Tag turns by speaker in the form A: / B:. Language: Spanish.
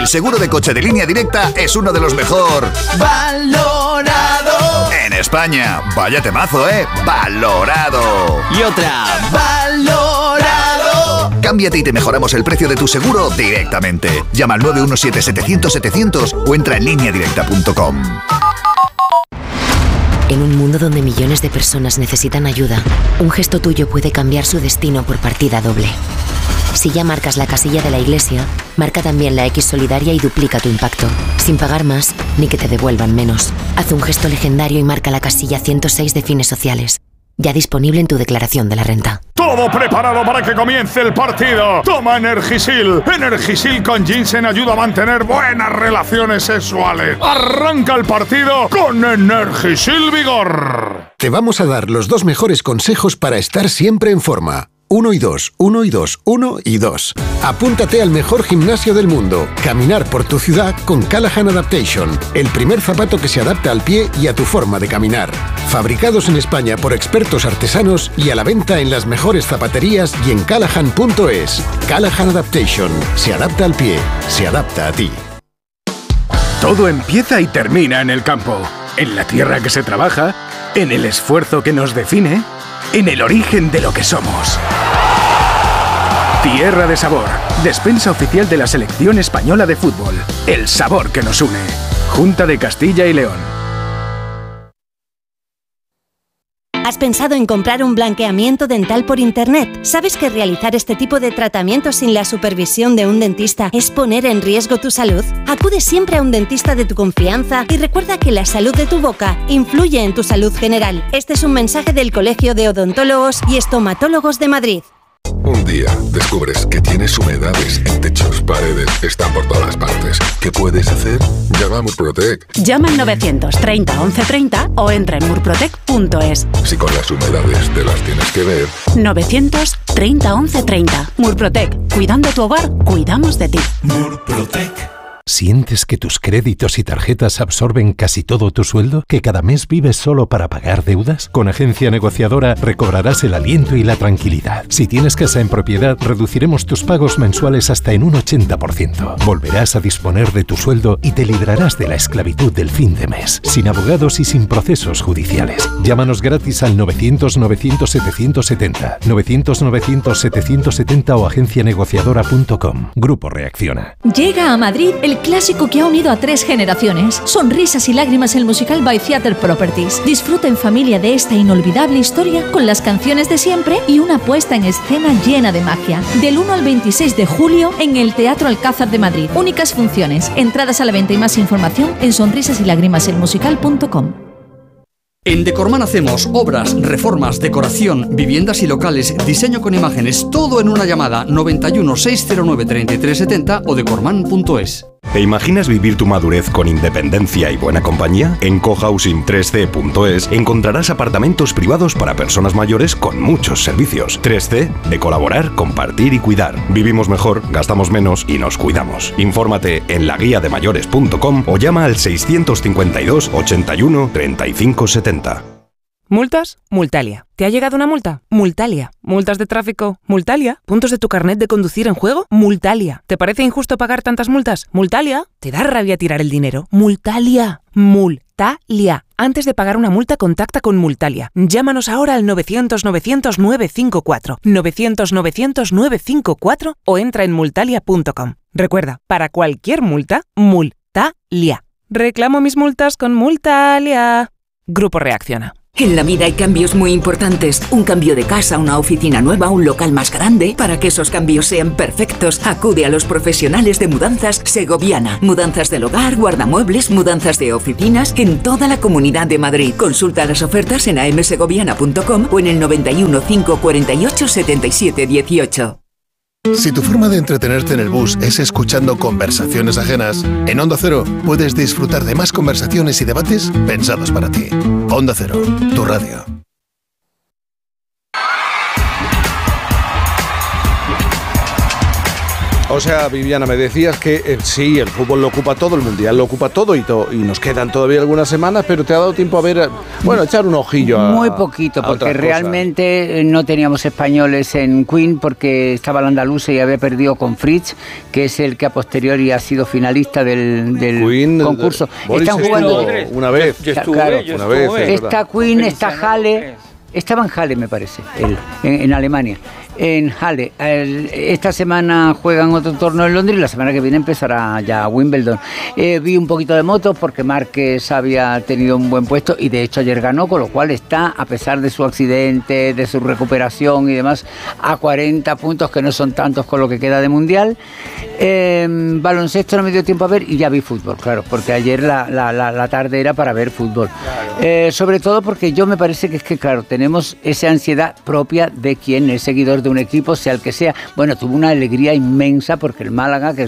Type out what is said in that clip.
A: seguro de coche de Línea Directa es uno de los mejor
B: valorado
A: en España. Vaya temazo, ¿eh? Valorado.
B: Y otra, valorado.
A: Cámbiate y te mejoramos el precio de tu seguro directamente. Llama al 917-700-700 o entra en lineadirecta.com.
C: En un mundo donde millones de personas necesitan ayuda, un gesto tuyo puede cambiar su destino por partida doble. Si ya marcas la casilla de la iglesia, marca también la X solidaria y duplica tu impacto, sin pagar más ni que te devuelvan menos. Haz un gesto legendario y marca la casilla 106 de Fines Sociales. Ya disponible en tu declaración de la renta.
D: Todo preparado para que comience el partido. Toma Energisil. Energisil con ginseng ayuda a mantener buenas relaciones sexuales. Arranca el partido con Energisil Vigor.
E: Te vamos a dar los 2 mejores consejos para estar siempre en forma. 1 y 2, 1 y 2, 1 y 2. Apúntate al mejor gimnasio del mundo. Caminar por tu ciudad con Callahan Adaptation. El primer zapato que se adapta al pie y a tu forma de caminar. Fabricados en España por expertos artesanos y a la venta en las mejores zapaterías y en Callahan.es. Callahan Adaptation. Se adapta al pie. Se adapta a ti.
F: Todo empieza y termina en el campo. En la tierra que se trabaja. En el esfuerzo que nos define. En el origen de lo que somos. Tierra de Sabor, despensa oficial de la Selección Española de Fútbol. El sabor que nos une. Junta de Castilla y León.
G: ¿Has pensado en comprar un blanqueamiento dental por internet? ¿Sabes que realizar este tipo de tratamientos sin la supervisión de un dentista es poner en riesgo tu salud? Acude siempre a un dentista de tu confianza y recuerda que la salud de tu boca influye en tu salud general. Este es un mensaje del Colegio de Odontólogos y Estomatólogos de Madrid.
H: Un día descubres que tienes humedades en techos, paredes, están por todas partes. ¿Qué puedes hacer? Llama a Murprotec.
I: Llama al 930 1130 o entra en murprotec.es.
H: Si con las humedades te las tienes que ver.
I: 930 1130. Murprotec. Cuidando tu hogar, cuidamos de ti.
J: Murprotec. ¿Sientes que tus créditos y tarjetas absorben casi todo tu sueldo? ¿Que cada mes vives solo para pagar deudas? Con Agencia Negociadora recobrarás el aliento y la tranquilidad. Si tienes casa en propiedad, reduciremos tus pagos mensuales hasta en un 80%. Volverás a disponer de tu sueldo y te librarás de la esclavitud del fin de mes, sin abogados y sin procesos judiciales. Llámanos gratis al 900-900-770, 900-900-770 o agencianegociadora.com. Grupo Reacciona.
K: Llega a Madrid el clásico que ha unido a 3 generaciones. Sonrisas y lágrimas, el musical by Theatre Properties. Disfruta en familia de esta inolvidable historia con las canciones de siempre y una puesta en escena llena de magia. Del 1 al 26 de julio en el Teatro Alcázar de Madrid. Únicas funciones. Entradas a la venta y más información en sonrisasylágrimaselmusical.com.
L: En Decorman hacemos obras, reformas, decoración, viviendas y locales, diseño con imágenes, todo en una llamada 91 609 3370 o decorman.es.
M: ¿Te imaginas vivir tu madurez con independencia y buena compañía? En cohousing3c.es encontrarás apartamentos privados para personas mayores con muchos servicios. 3C, de colaborar, compartir y cuidar. Vivimos mejor, gastamos menos y nos cuidamos. Infórmate en laguiademayores.com o llama al 652 81 35 70.
N: ¿Multas? Multalia. ¿Te ha llegado una multa? Multalia. ¿Multas de tráfico? Multalia. ¿Puntos de tu carnet de conducir en juego? Multalia. ¿Te parece injusto pagar tantas multas? Multalia. ¿Te da rabia tirar el dinero? Multalia. Multalia. Antes de pagar una multa, contacta con Multalia. Llámanos ahora al 900-900-954. 900-900-954 o entra en multalia.com. Recuerda, para cualquier multa, Multalia. Reclamo mis multas con Multalia. Grupo Reacciona.
O: En la vida hay cambios muy importantes. Un cambio de casa, una oficina nueva, un local más grande. Para que esos cambios sean perfectos, acude a los profesionales de Mudanzas Segoviana. Mudanzas del hogar, guardamuebles, mudanzas de oficinas en toda la Comunidad de Madrid. Consulta las ofertas en amsegoviana.com o en el 91 548 77 18.
P: Si tu forma de entretenerte en el bus es escuchando conversaciones ajenas, en Onda Cero puedes disfrutar de más conversaciones y debates pensados para ti. Onda Cero, tu radio.
B: O sea, Viviana, me decías que sí, el fútbol lo ocupa todo, el mundial lo ocupa todo y nos quedan todavía algunas semanas, pero te ha dado tiempo a ver, echar un ojillo a...
Q: Muy poquito, porque realmente no teníamos españoles en Queen porque estaba el andaluz y había perdido con Fritz, que es el que a posteriori ha sido finalista del Queen, concurso. Están jugando
B: una vez.
Q: Está Queen, está Halle. Estaba en Halle, me parece, en Alemania. En Halle. Esta semana juegan otro torneo en Londres y la semana que viene empezará ya Wimbledon. Vi un poquito de motos porque Márquez había tenido un buen puesto y de hecho ayer ganó, con lo cual está, a pesar de su accidente, de su recuperación y demás, a 40 puntos, que no son tantos con lo que queda de Mundial. Baloncesto no me dio tiempo a ver y ya vi fútbol, claro, porque ayer la tarde era para ver fútbol. Sobre todo porque yo me parece que es que, claro, tenemos esa ansiedad propia de quien es seguidor de un equipo, sea el que sea. Bueno, tuvo una alegría inmensa porque el Málaga, que